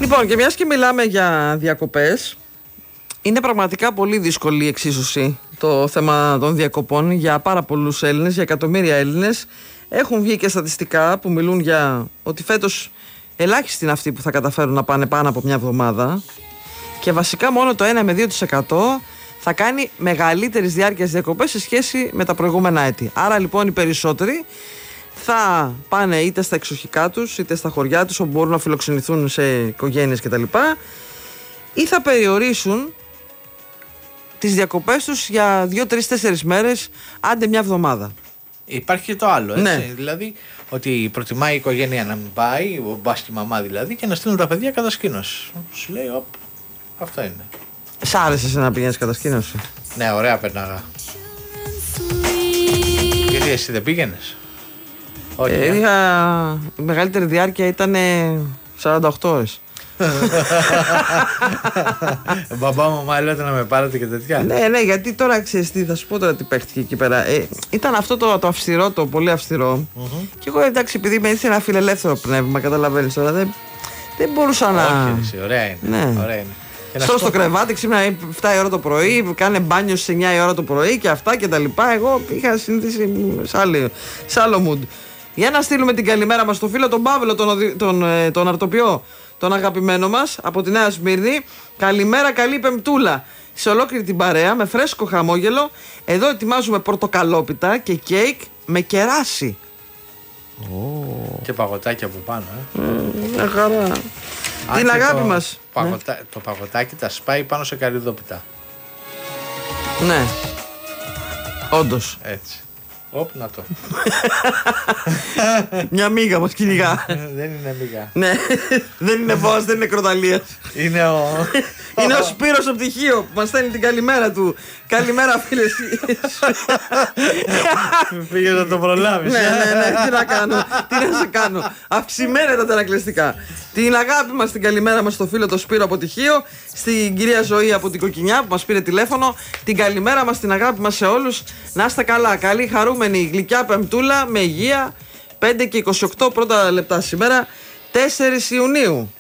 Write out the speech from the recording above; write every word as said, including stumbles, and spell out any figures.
Λοιπόν, και μιας και μιλάμε για διακοπές, είναι πραγματικά πολύ δύσκολη η εξίσωση το θέμα των διακοπών για πάρα πολλούς Έλληνες, για εκατομμύρια Έλληνες. Έχουν βγει και στατιστικά που μιλούν για ότι φέτος ελάχιστοι είναι αυτοί που θα καταφέρουν να πάνε πάνω από μια εβδομάδα και βασικά μόνο το ένα με δύο τοις εκατό θα κάνει μεγαλύτερης διάρκειας διακοπές σε σχέση με τα προηγούμενα έτη. Άρα λοιπόν οι περισσότεροι θα πάνε είτε στα εξοχικά τους είτε στα χωριά τους όπου μπορούν να φιλοξενηθούν σε οικογένειες κτλ. Ή θα περιορίσουν τις διακοπές τους για δύο, τρεις, τέσσερις μέρες, άντε μια εβδομάδα. Υπάρχει και το άλλο, έτσι. Ναι. Δηλαδή ότι προτιμάει η οικογένεια να μην πάει, ο μπας και η μαμά δηλαδή, και να στείλουν τα παιδιά κατασκήνωση. Σου λέει, οπ, αυτό είναι. Σ' άρεσε σε να πηγαίνεις κατασκήνωση? Ναι, ωραία περνάγα. Γιατί εσύ δεν πήγαινες? Όχι. Ε, είχα... Η μεγαλύτερη διάρκεια ήταν σαράντα οκτώ ώρες. Μπαμπά μου, μαμά, λέτε να με πάρετε και τέτοια. Ναι, ναι, γιατί τώρα ξέρεις τι, θα σου πω τώρα τι παίχτηκε εκεί πέρα. Ε, ήταν αυτό το, το αυστηρό, το πολύ αυστηρό. Mm-hmm. Και εγώ εντάξει, επειδή με ήρθε ένα φιλελεύθερο πνεύμα, καταλαβαίνεις τώρα. Δεν, δεν μπορούσα να. Όχι, εσύ, ωραία είναι. Ναι. Ωραία είναι. Στο στο κρεβάτι, ξύπνα επτά η ώρα το πρωί, κάνε μπάνιο στις εννιά η ώρα το πρωί και αυτά και τα λοιπά. Εγώ είχα συνηθίσει σε άλλο mood. Για να στείλουμε την καλημέρα μας στο φίλο τον Παύλο, τον, τον, τον αρτοποιό, τον αγαπημένο μας από τη Νέα Σμύρνη. Καλημέρα, καλή Πεμπτούλα σε ολόκληρη την παρέα με φρέσκο χαμόγελο. Εδώ ετοιμάζουμε πορτοκαλόπιτα και κέικ με κεράσι. Oh. Και παγωτάκι από πάνω, ε. Μια mm, χαρά. Την αγάπη το μας. Παγωτά, ναι. Το παγωτάκι τα σπάει πάνω σε καρυδόπιτα. Ναι. Όντως. Έτσι. Όπ, να το. Μια μίγα μας κυνηγά. Δεν είναι μίγα. Ναι. Δεν είναι βόας, δεν είναι κροταλίας. Είναι ο... Είναι ο Σπύρος ο πτυχίο που μας στέλνει την καλημέρα του. Καλημέρα φίλες. Πήγες να το προλάβεις. Ναι, ναι, ναι, τι να κάνω. Τι να σε κάνω. Αυξημένα τα τερακλαιστικά. Την αγάπη μας, την καλημέρα μας στο φίλο το Σπύρο από Τυχείο. Στην κυρία Ζωή από την Κοκκινιά που μας πήρε τηλέφωνο. Την καλημέρα μας, την αγάπη μας σε όλους. Να είστε καλά. Καλή χαρούμενη γλυκιά Πεμπτούλα με υγεία. πέντε και είκοσι οκτώ πρώτα λεπτά σήμερα, τέσσερις Ιουνίου.